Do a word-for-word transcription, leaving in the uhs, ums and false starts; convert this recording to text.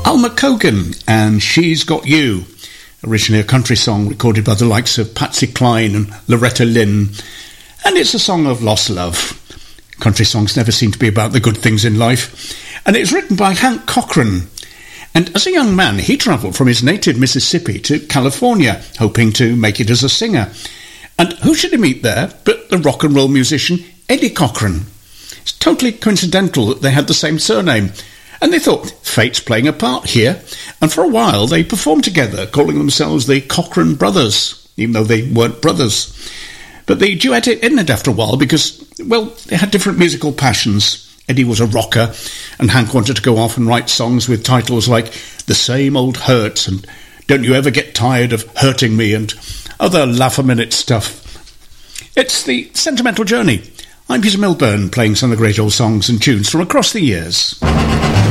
Alma Cogan and She's Got You, originally a country song recorded by the likes of Patsy Cline and Loretta Lynn, and it's a song of lost love. Country songs never seem to be about the good things in life, and it's written by Hank Cochran. And as a young man, he travelled from his native Mississippi to California, hoping to make it as a singer. And who should he meet there but the rock and roll musician Eddie Cochran? It's totally coincidental that they had the same surname, and they thought fate's playing a part here, and for a while they performed together, calling themselves the Cochran Brothers, even though they weren't brothers. But the duet ended after a while because, well, they had different musical passions. Eddie was a rocker, and Hank wanted to go off and write songs with titles like The Same Old Hurts and Don't You Ever Get Tired of Hurting Me and other laugh-a-minute stuff. It's the Sentimental Journey. I'm Peter Milburn, playing some of the great old songs and tunes from across the years.